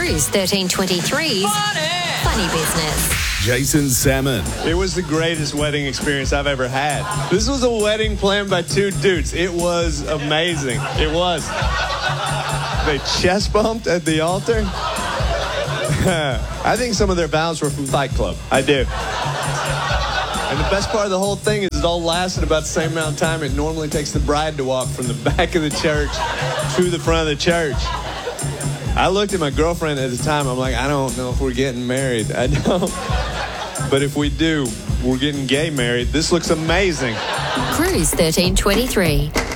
Cruise 1323's Funny Business. Jason Salmon. It was the greatest wedding experience I've ever had. This was a wedding planned by two dudes. It was amazing. It was. They chest bumped at the altar. I think some of their vows were from Fight Club. I do. And the best part of the whole thing is it all lasted about the same amount of time it normally takes the bride to walk from the back of the church to the front of the church. I looked at my girlfriend at the time. I'm like, I don't know if we're getting married. I don't. But if we do, we're getting gay married. This looks amazing. Cruise 1323.